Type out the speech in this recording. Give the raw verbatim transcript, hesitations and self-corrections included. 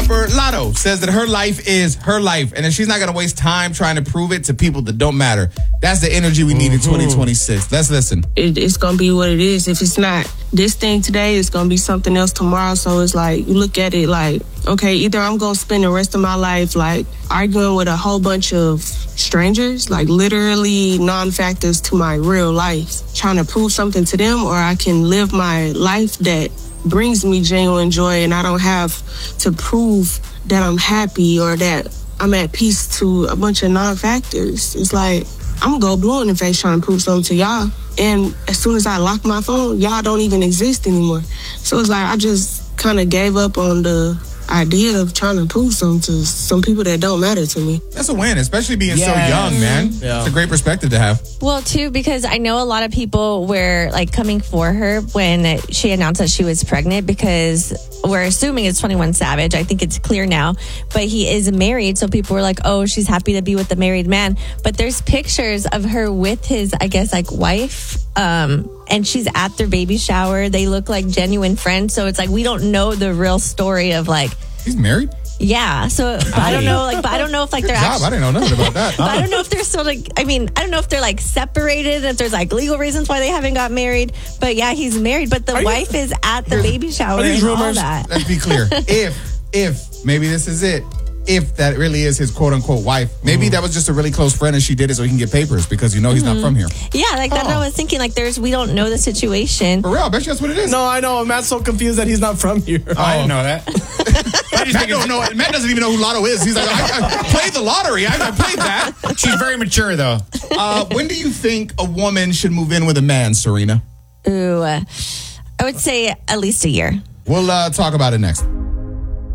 rapper Lotto says that her life is her life, and that she's not going to waste time trying to prove it to people that don't matter. That's the energy we need mm-hmm. in twenty twenty-six. Let's listen. It, it's going to be what it is. If it's not this thing today, it's going to be something else tomorrow. So it's like, you look at it like, okay, either I'm going to spend the rest of my life like arguing with a whole bunch of strangers, like literally non-factors to my real life, trying to prove something to them, or I can live my life that brings me genuine joy and I don't have to prove that I'm happy or that I'm at peace to a bunch of non-factors. It's like, I'm going to go blue in the face trying to prove something to y'all. And as soon as I lock my phone, y'all don't even exist anymore. So it's like I just kind of gave up on the idea of trying to prove something to some people that don't matter to me. That's a win, especially being yes. so young, man. Yeah. It's a great perspective to have. Well, too, because I know a lot of people were like coming for her when she announced that she was pregnant, because we're assuming it's twenty-one Savage. I think it's clear now, but he is married. So people were like, oh, she's happy to be with the married man. But there's pictures of her with his, I guess, like wife. Um, and she's at their baby shower. They look like genuine friends. So it's like, we don't know the real story of like. He's married? Yeah. So but I don't know, like, but I don't know if like Good they're job. actually. I didn't know nothing about that. But I don't know if they're still like, I mean, I don't know if they're like separated, if there's like legal reasons why they haven't got married. But yeah, he's married. But the Are wife you, is at the baby shower and rumors? all that. Let's be clear. if, if, maybe this is it. If that really is his quote unquote wife, maybe mm. that was just a really close friend and she did it so he can get papers because you know he's mm-hmm. not from here. Yeah, like that's oh. what I was thinking. Like there's, we don't know the situation. For real, I bet you that's what it is. No, I know. Matt's so confused that he's not from here. Oh, I didn't know that. Matt don't know. Matt doesn't even know who Lotto is. He's like, I, I played the lottery. I, I played that. She's very mature though. Uh, when do you think a woman should move in with a man, Serena? Ooh, uh, I would say at least a year. We'll uh, talk about it next.